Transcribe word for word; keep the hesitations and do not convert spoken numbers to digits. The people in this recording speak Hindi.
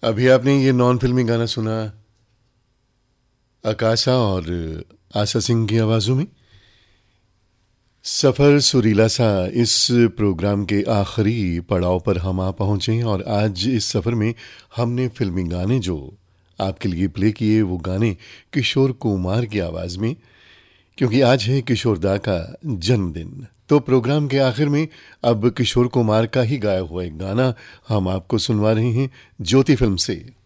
अभी आपने ये नॉन फिल्मी गाना सुना आकाशा और आशा सिंह की आवाज़ों में। सफ़र सुरीला सा इस प्रोग्राम के आखिरी पड़ाव पर हम आ पहुँचे हैं और आज इस सफ़र में हमने फिल्मी गाने जो आपके लिए प्ले किए वो गाने किशोर कुमार की आवाज़ में, क्योंकि आज है किशोर दा का जन्मदिन। तो प्रोग्राम के आखिर में अब किशोर कुमार का ही गाया हुआ एक गाना हम आपको सुनवा रहे हैं ज्योति फिल्म से।